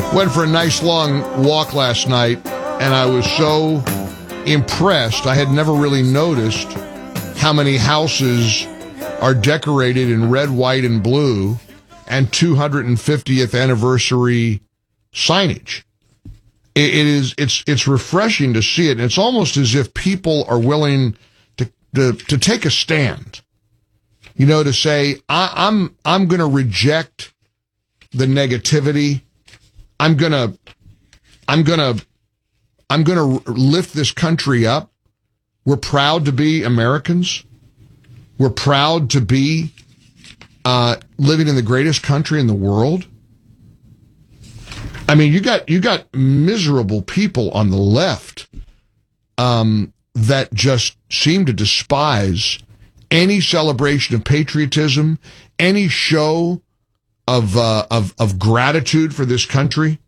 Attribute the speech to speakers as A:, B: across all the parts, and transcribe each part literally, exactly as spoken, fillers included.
A: Went for a nice long walk last night, and I was so impressed. I had never really noticed how many houses are decorated in red, white, and blue, and two hundred fiftieth anniversary signage. It, it is it's it's refreshing to see it. And it's almost as if people are willing to to, to take a stand. You know, to say I, I'm I'm going to reject the negativity. I'm gonna, I'm gonna, I'm gonna lift this country up. We're proud to be Americans. We're proud to be uh, living in the greatest country in the world. I mean, you got you got miserable people on the left um, that just seem to despise any celebration of patriotism, any show of uh, of of gratitude for this country.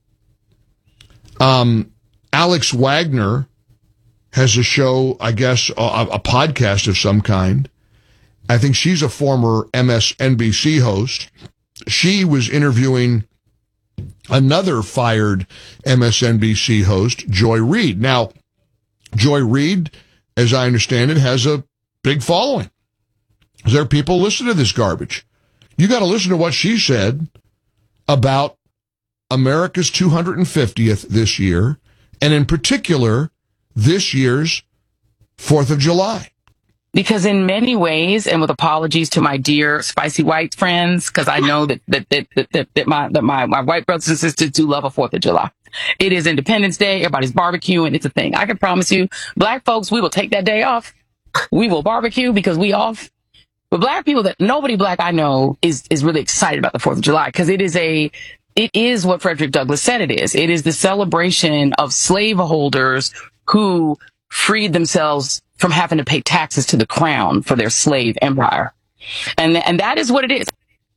A: Um, Alex Wagner has a show, I guess, a, a podcast of some kind. I think she's a former M S N B C host. She was interviewing another fired M S N B C host, Joy Reid. Now, Joy Reid, as I understand it, has a big following. There are people listening to this garbage. You got to listen to what she said about America's two hundred fiftieth this year, and in particular, this year's fourth of July.
B: Because in many ways, and with apologies to my dear spicy white friends, because I know that that, that that that my that my my white brothers and sisters do love a fourth of July. It is Independence Day. Everybody's barbecuing. It's a thing. I can promise you, black folks, we will take that day off. We will barbecue because we off. But black people that nobody black I know is, is really excited about the fourth of July because it is a, it is what Frederick Douglass said it is. It is the celebration of slaveholders who freed themselves from having to pay taxes to the crown for their slave empire. And, and that is what it is.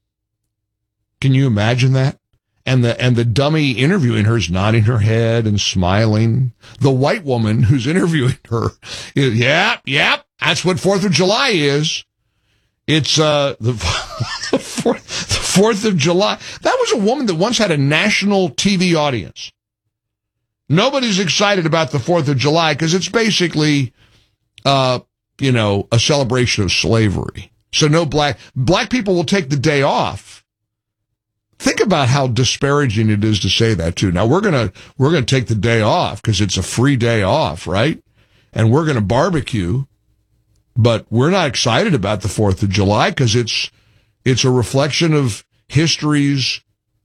A: Can you imagine that? And the, and the dummy interviewing her is nodding her head and smiling. The white woman who's interviewing her is, yep, yep, that's what fourth of July is. It's uh the fourth of July. That was a woman that once had a national T V audience. Nobody's excited about the fourth of July because it's basically, uh, you know, a celebration of slavery. So no black black people will take the day off. Think about how disparaging it is to say that too. Now we're gonna we're gonna take the day off because it's a free day off, right? And we're gonna barbecue. But we're not excited about the fourth of July because it's it's a reflection of history's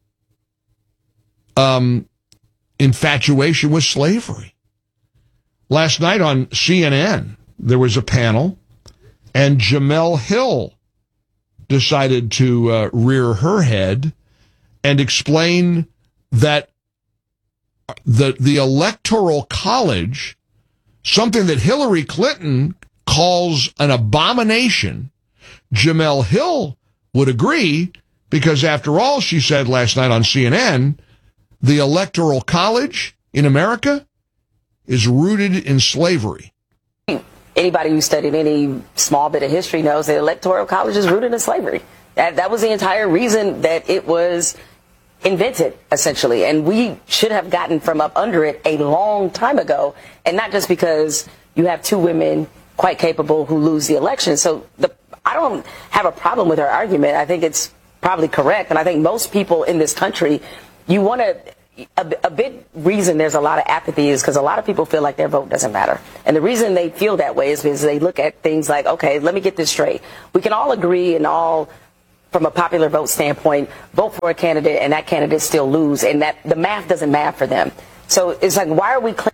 A: um, infatuation with slavery. Last night on C N N, there was a panel, and Jemele Hill decided to uh, rear her head and explain that the the Electoral College, something that Hillary Clinton calls an abomination, Jemele Hill would agree, because after all, she said last night on C N N, the Electoral College in America is rooted in slavery.
C: Anybody who studied any small bit of history knows that Electoral College is rooted in slavery. That, that was the entire reason that it was invented, essentially. And we should have gotten from up under it a long time ago, and not just because you have two women quite capable who lose the election. So the, I don't have a problem with her argument. I think it's probably correct. And I think most people in this country, you want to, a, a big reason there's a lot of apathy is because a lot of people feel like their vote doesn't matter. And the reason they feel that way is because they look at things like, okay, let me get this straight. We can all agree and all, from a popular vote standpoint, vote for a candidate and that candidate still lose. And that the math doesn't math for them. So it's like, why are we clear?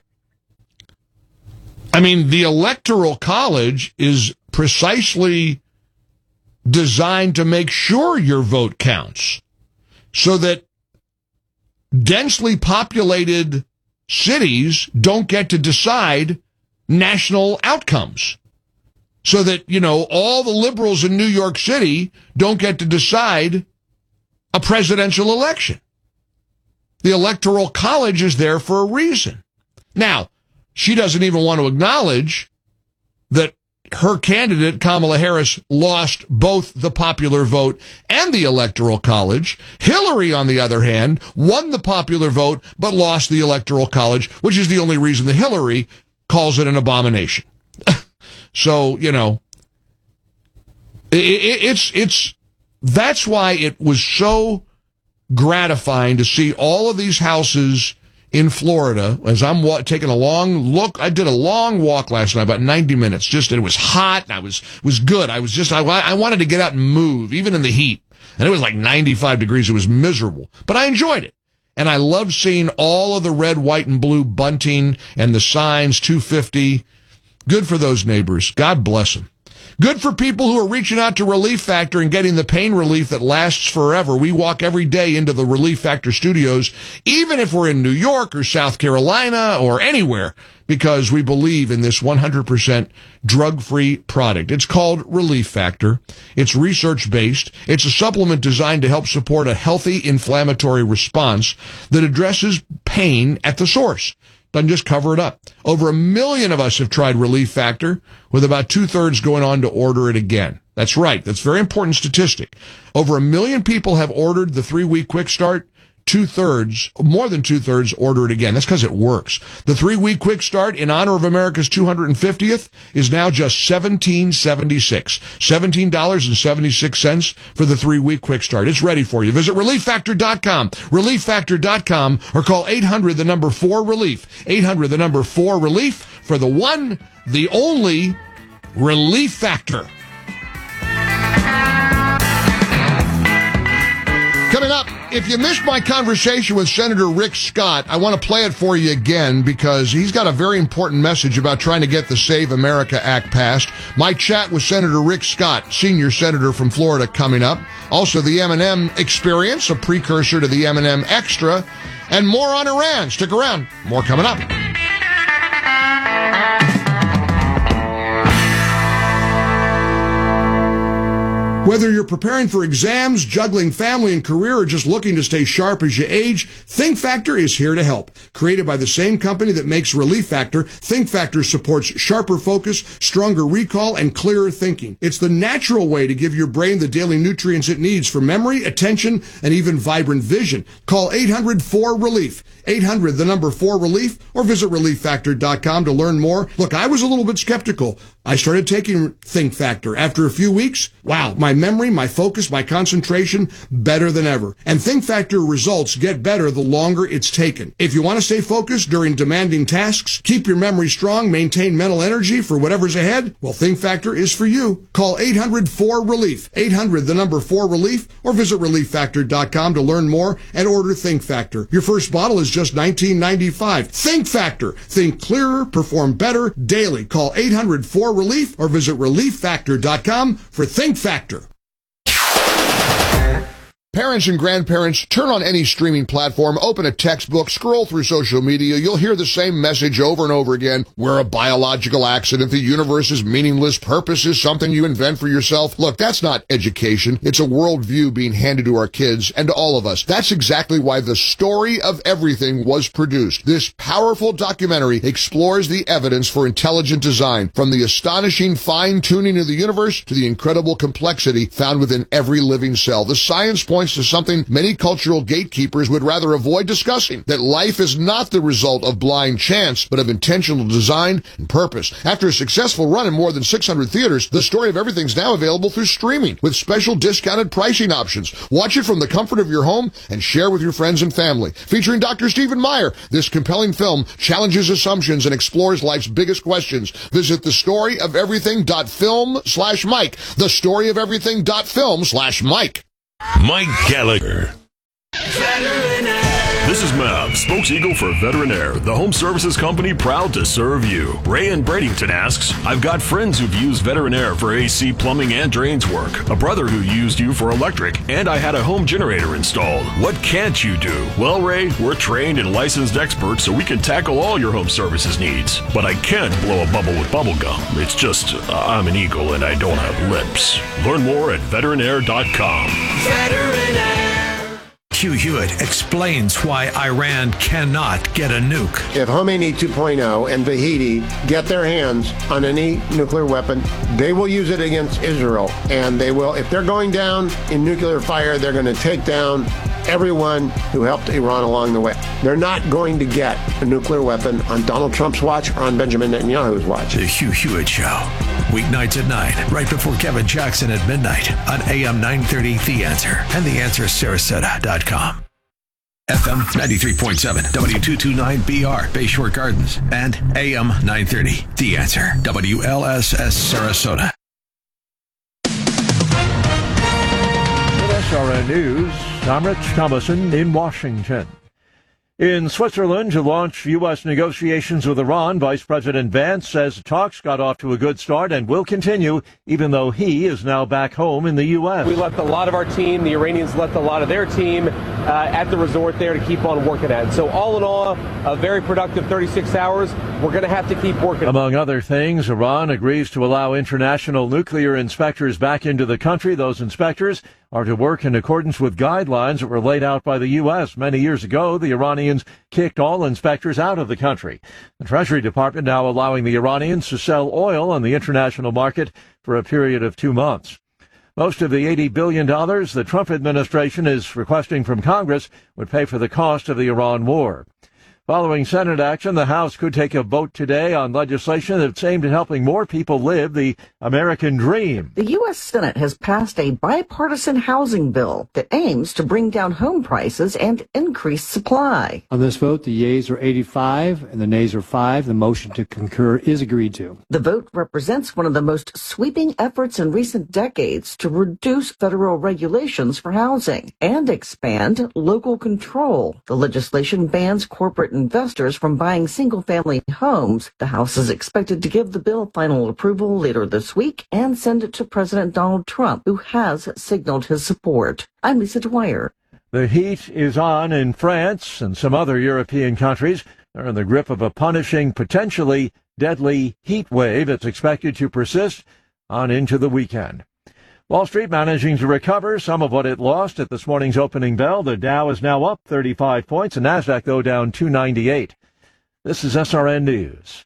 A: I mean, the Electoral College is precisely designed to make sure your vote counts so that densely populated cities don't get to decide national outcomes. So that, you know, all the liberals in New York City don't get to decide a presidential election. The Electoral College is there for a reason. Now, she doesn't even want to acknowledge that her candidate, Kamala Harris, lost both the popular vote and the Electoral College. Hillary, on the other hand, won the popular vote but lost the Electoral College, which is the only reason that Hillary calls it an abomination. So, you know, it, it, it's, it's, that's why it was so gratifying to see all of these houses in Florida as I'm wa- taking a long look. I did a long walk last night, about ninety minutes, just, and it was hot, and I was, was good. I was just, I, I wanted to get out and move, even in the heat. And it was like ninety-five degrees. It was miserable, but I enjoyed it. And I loved seeing all of the red, white, and blue bunting and the signs, two fifty. Good for those neighbors. God bless them. Good for people who are reaching out to Relief Factor and getting the pain relief that lasts forever. We walk every day into the Relief Factor studios, even if we're in New York or South Carolina or anywhere, because we believe in this one hundred percent drug-free product. It's called Relief Factor. It's research-based. It's a supplement designed to help support a healthy inflammatory response that addresses pain at the source. Doesn't just cover it up. Over a million of us have tried Relief Factor, with about two-thirds going on to order it again. That's right. That's a very important statistic. Over a million people have ordered the three-week quick start. Two-thirds, more than two-thirds, order it again. That's because it works. The three-week quick start, in honor of America's two hundred fiftieth, is now just seventeen seventy-six. seventeen dollars and seventy-six cents for the three-week quick start. It's ready for you. Visit relief factor dot com, relief factor dot com, or call eight hundred, the number four, relief. eight hundred, the number four, relief, for the one, the only Relief Factor. Coming up, if you missed my conversation with Senator Rick Scott, I want to play it for you again because he's got a very important message about trying to get the Save America Act passed. My chat with Senator Rick Scott, senior senator from Florida, coming up. Also, the M and M Experience, a precursor to the M and M Extra, and more on Iran. Stick around. More coming up. Whether you're preparing for exams, juggling family and career, or just looking to stay sharp as you age, Think Factor is here to help. Created by the same company that makes Relief Factor, Think Factor supports sharper focus, stronger recall, and clearer thinking. It's the natural way to give your brain the daily nutrients it needs for memory, attention, and even vibrant vision. Call eight hundred, four, relief. eight hundred, the number four, relief, or visit relief factor dot com to learn more. Look, I was a little bit skeptical. I started taking Think Factor. After a few weeks, wow, my memory, my focus, my concentration, better than ever. And Think Factor results get better the longer it's taken. If you want to stay focused during demanding tasks, keep your memory strong, maintain mental energy for whatever's ahead, well, Think Factor is for you. Call eight hundred, four, relief. eight hundred, the number four, relief, or visit relief factor dot com to learn more and order Think Factor. Your first bottle is just nineteen ninety-five. Think Factor. Think clearer, perform better daily. Call eight hundred, four, relief or visit relief factor dot com for Think Factor. Parents and grandparents, turn on any streaming platform, open a textbook, scroll through social media. You'll hear the same message over and over again. We're a biological accident. The universe is meaningless. Purpose is something you invent for yourself. Look, that's not education. It's a worldview being handed to our kids and to all of us. That's exactly why The Story of Everything was produced. This powerful documentary explores the evidence for intelligent design, from the astonishing fine-tuning of the universe to the incredible complexity found within every living cell. The science points to something many cultural gatekeepers would rather avoid discussing, that life is not the result of blind chance, but of intentional design and purpose. After a successful run in more than six hundred theaters, The Story of Everything is now available through streaming with special discounted pricing options. Watch it from the comfort of your home and share with your friends and family. Featuring Doctor Stephen Meyer, this compelling film challenges assumptions and explores life's biggest questions. Visit the story of everything dot film slash Mike. the story of everything dot film slash Mike.
D: Mike Gallagher. This is Mav, spokes-eagle for Veterinaire, the home services company proud to serve you. Ray in Bradenton asks, I've got friends who've used Veterinaire for A C, plumbing, and drains work. A brother who used you for electric, and I had a home generator installed. What can't you do? Well, Ray, we're trained and licensed experts, so we can tackle all your home services needs. But I can't blow a bubble with bubble gum. It's just, uh, I'm an eagle and I don't have lips. Learn more at veterinaire dot com.
E: Veterinaire. Hugh Hewitt explains why Iran cannot get a nuke.
F: If Khomeini two point oh and Vahidi get their hands on any nuclear weapon, they will use it against Israel. And they will, if they're going down in nuclear fire, they're going to take down everyone who helped Iran along the way. They're not going to get a nuclear weapon on Donald Trump's watch or on Benjamin Netanyahu's watch.
E: The Hugh Hewitt Show. Weeknights at nine, right before Kevin Jackson at midnight on A M nine thirty The Answer and the answer sarasota dot com. F M ninety-three point seven, W two twenty-nine B R, Bayshore Gardens, and A M nine thirty The Answer, W L S S Sarasota.
G: S R N News, I'm Rich Thomason in Washington. In Switzerland to launch U S negotiations with Iran, Vice President Vance says talks got off to a good start and will continue, even though he is now back home in the U S.
H: We left a lot of our team, the Iranians left a lot of their team uh, at the resort there to keep on working at it. So all in all, a very productive thirty-six hours. We're going to have to keep working.
G: Among other things, Iran agrees to allow international nuclear inspectors back into the country. Those inspectors are to work in accordance with guidelines that were laid out by the U S. Many years ago, the Iranians kicked all inspectors out of the country. The Treasury Department now allowing the Iranians to sell oil on the international market for a period of two months. Most of the eighty billion dollars the Trump administration is requesting from Congress would pay for the cost of the Iran war. Following Senate action, the House could take a vote today on legislation that's aimed at helping more people live the American dream.
I: The U S. Senate has passed a bipartisan housing bill that aims to bring down home prices and increase supply.
J: On this vote, the yeas are eighty-five and the nays are five. The motion to concur is agreed to.
I: The vote represents one of the most sweeping efforts in recent decades to reduce federal regulations for housing and expand local control. The legislation bans corporate investors from buying single-family homes. The House is expected to give the bill final approval later this week and send it to President Donald Trump, who has signaled his support. I'm Lisa Dwyer.
G: The heat is on in France and some other European countries. They're in the grip of a punishing, potentially deadly heat wave that's expected to persist on into the weekend. Wall Street managing to recover some of what it lost at this morning's opening bell. The Dow is now up thirty-five points, and NASDAQ, though, down two ninety-eight. This is S R N News.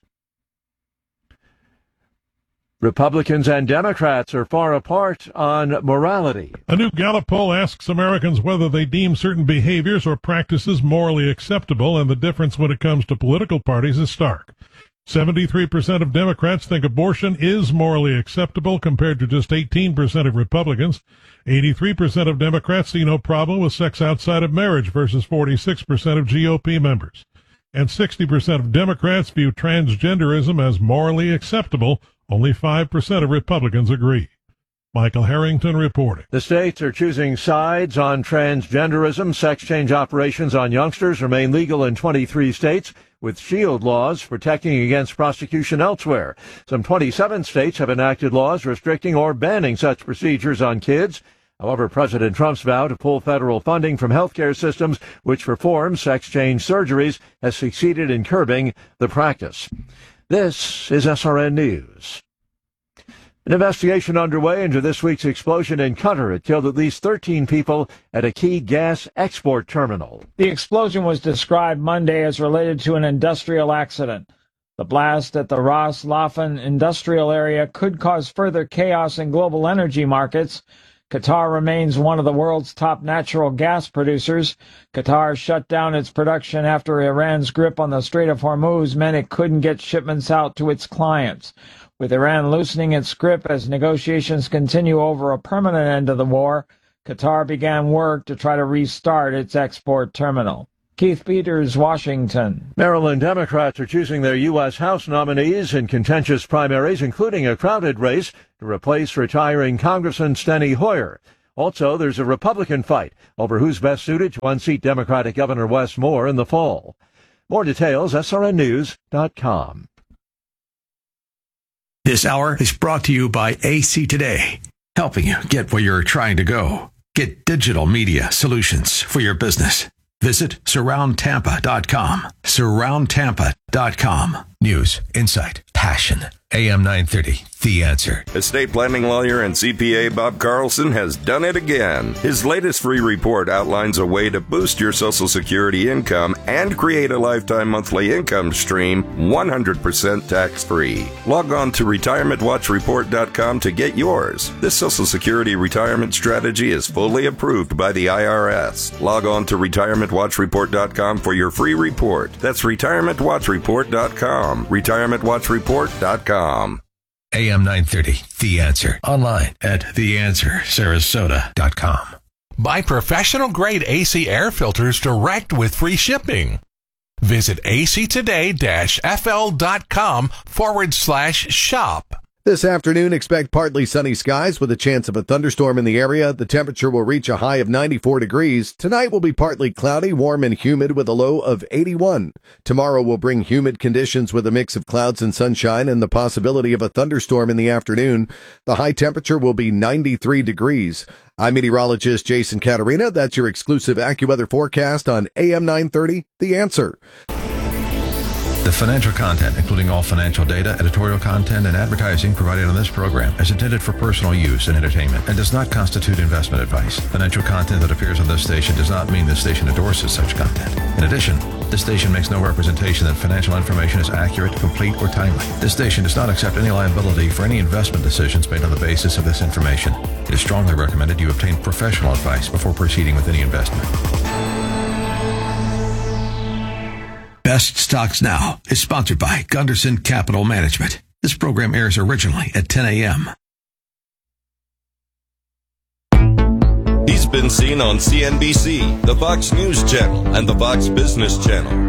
G: Republicans and Democrats are far apart on morality.
K: A new Gallup poll asks Americans whether they deem certain behaviors or practices morally acceptable, and the difference when it comes to political parties is stark. seventy-three percent of Democrats think abortion is morally acceptable compared to just eighteen percent of Republicans. eighty-three percent of Democrats see no problem with sex outside of marriage versus forty-six percent of G O P members. And sixty percent of Democrats view transgenderism as morally acceptable. Only five percent of Republicans agree. Michael Harrington reporting.
G: The states are choosing sides on transgenderism. Sex change operations on youngsters remain legal in twenty-three states, with shield laws protecting against prosecution elsewhere. Some twenty-seven states have enacted laws restricting or banning such procedures on kids. However, President Trump's vow to pull federal funding from healthcare systems which perform sex change surgeries has succeeded in curbing the practice. This is S R N News. An investigation underway into this week's explosion in Qatar. It killed at least thirteen people at a key gas export terminal.
L: The explosion was described Monday as related to an industrial accident. The blast at the Ras Laffan industrial area could cause further chaos in global energy markets. Qatar remains one of the world's top natural gas producers. Qatar shut down its production after Iran's grip on the Strait of Hormuz meant it couldn't get shipments out to its clients. With Iran loosening its grip as negotiations continue over a permanent end to the war, Qatar began work to try to restart its export terminal. Keith Peters, Washington.
G: Maryland Democrats are choosing their U S. House nominees in contentious primaries, including a crowded race to replace retiring Congressman Steny Hoyer. Also, there's a Republican fight over who's best suited to unseat Democratic Governor Wes Moore in the fall. More details, S R N news dot com.
E: This hour is brought to you by A C Today, helping you get where you're trying to go. Get digital media solutions for your business. Visit surround tampa dot com. surround tampa dot com. News, insight, passion. A M nine thirty, The Answer.
M: Estate planning lawyer and C P A Bob Carlson has done it again. His latest free report outlines a way to boost your Social Security income and create a lifetime monthly income stream one hundred percent tax-free. Log on to retirement watch report dot com to get yours. This Social Security retirement strategy is fully approved by the I R S. Log on to retirement watch report dot com for your free report. That's retirement watch report dot com. retirement watch report dot com.
E: A M nine thirty, The Answer. Online at the answer sarasota dot com.
N: Buy professional-grade A C air filters direct with free shipping. Visit actoday-fl.com forward slash shop.
O: This afternoon, expect partly sunny skies with a chance of a thunderstorm in the area. The temperature will reach a high of ninety-four degrees. Tonight will be partly cloudy, warm and humid with a low of eighty-one. Tomorrow will bring humid conditions with a mix of clouds and sunshine and the possibility of a thunderstorm in the afternoon. The high temperature will be ninety-three degrees. I'm meteorologist Jason Caterina. That's your exclusive AccuWeather forecast on A M nine thirty, The Answer.
E: The financial content, including all financial data, editorial content, and advertising provided on this program is intended for personal use and entertainment and does not constitute investment advice. Financial content that appears on this station does not mean this station endorses such content. In addition, this station makes no representation that financial information is accurate, complete, or timely. This station does not accept any liability for any investment decisions made on the basis of this information. It is strongly recommended you obtain professional advice before proceeding with any investment. Best Stocks Now is sponsored by Gunderson Capital Management. This program airs originally at ten a.m.
M: He's been seen on C N B C, the Fox News Channel, and the Fox Business Channel.